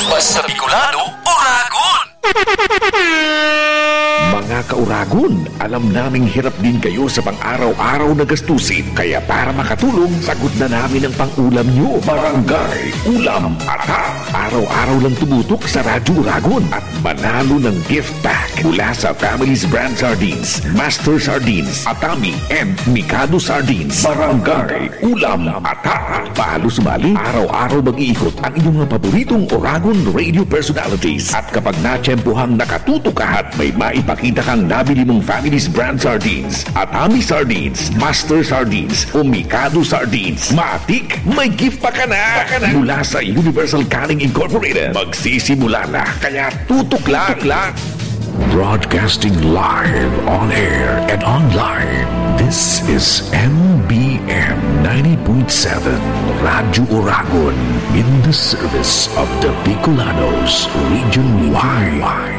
Basta Bicolano, Uragon! Mga kauragon, alam naming hirap din kayo sa pang-araw-araw na gastusin. Kaya para makatulong, sagot na namin ang pang-ulam nyo. Barangay Ulam Atak. Araw-araw lang tumutok sa Radyo Uragon at manalo ng gift pack mula sa Family's Brand Sardines, Master Sardines, Atami, and Mikado Sardines. Barangay Ulam Atak. Paalo sumali, araw-araw mag-iikot ang inyong mga paboritong Uragon radio personalities. At kapag natsyempohang nakatutok ka at may maipakita kang nabili mong Family's Brand Sardines, Atami Sardines, Master Sardines, o Mikado Sardines, matik, may gift pa ka na. Mula sa Universal Canning Incorporated. Magsisimula na, kaya tutok lang. Broadcasting live, on air, and online. This is MBM 90.7 Radyo Uragon in the service of the Bicolanos region-wide.